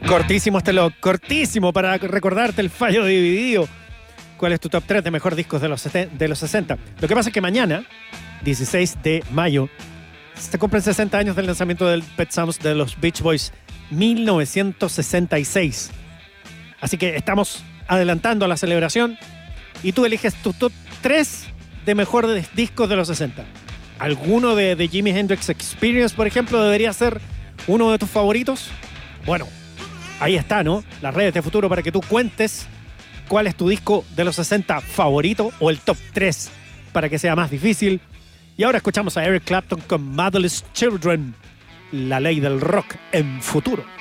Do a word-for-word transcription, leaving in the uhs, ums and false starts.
Cortísimo este log, cortísimo para recordarte el fallo dividido. ¿Cuál es tu top tres de mejores discos de los, de los sesenta? Lo que pasa es que mañana, dieciséis de mayo, se cumplen sesenta años del lanzamiento del Pet Sounds de los Beach Boys, mil novecientos sesenta y seis. Así que estamos adelantando a la celebración y tú eliges tu top tres de mejores discos de los sesenta. ¿Alguno de, de Jimi Hendrix Experience, por ejemplo, debería ser uno de tus favoritos? Bueno, ahí está, ¿no? Las redes de futuro para que tú cuentes cuál es tu disco de los sesenta favorito o el top tres para que sea más difícil. Y ahora escuchamos a Eric Clapton con Motherless Children, la ley del rock en futuro.